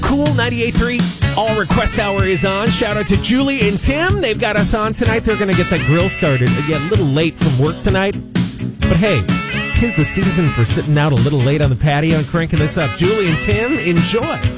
Cool 98.3. All Request Hour is on. Shout out to Julie and Tim. They've got us on tonight. They're going to get that grill started. Again, a little late from work tonight. But hey, 'tis the season for sitting out a little late on the patio and cranking this up. Julie and Tim, enjoy.